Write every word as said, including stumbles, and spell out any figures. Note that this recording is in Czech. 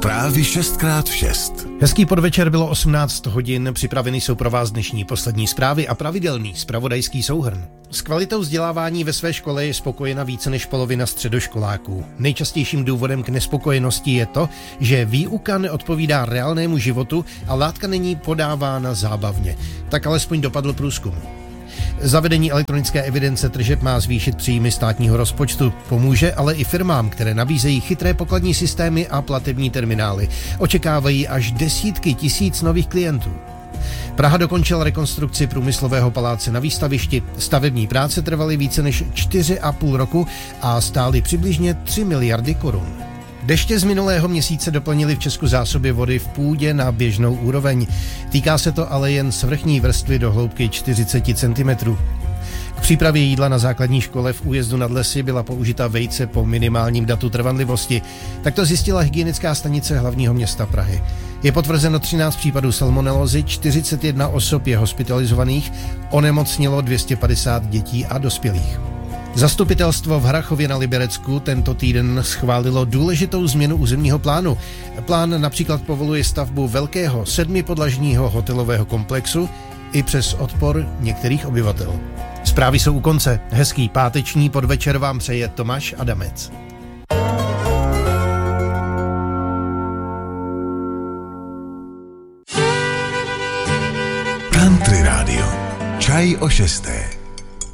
Právě šest krát šest. Hezký podvečer, bylo osmnáct hodin, připraveny jsou pro vás dnešní poslední zprávy a pravidelný zpravodajský souhrn. S kvalitou vzdělávání ve své škole je spokojena více než polovina středoškoláků. Nejčastějším důvodem k nespokojenosti je to, že výuka neodpovídá reálnému životu a látka není podávána zábavně. Tak alespoň dopadl průzkum. Zavedení elektronické evidence tržeb má zvýšit příjmy státního rozpočtu. Pomůže ale i firmám, které nabízejí chytré pokladní systémy a platební terminály. Očekávají až desítky tisíc nových klientů. Praha dokončila rekonstrukci průmyslového paláce na Výstavišti. Stavební práce trvaly více než čtyři a půl roku a stály přibližně tři miliardy korun. Deště z minulého měsíce doplnily v Česku zásoby vody v půdě na běžnou úroveň. Týká se to ale jen svrchní vrstvy do hloubky čtyřicet centimetrů. K přípravě jídla na základní škole v Újezdu nad Lesy byla použita vejce po minimálním datu trvanlivosti. Tak to zjistila hygienická stanice hlavního města Prahy. Je potvrzeno třináct případů salmonelózy, čtyřicet jedna osob je hospitalizovaných, onemocnělo dvě stě padesát dětí a dospělých. Zastupitelstvo v Harrachově na Liberecku tento týden schválilo důležitou změnu územního plánu. Plán například povoluje stavbu velkého sedmipodlažního hotelového komplexu i přes odpor některých obyvatel. Zprávy jsou u konce. Hezký páteční podvečer vám přeje Tomáš Adamec. Country Radio. Čaj o šesté.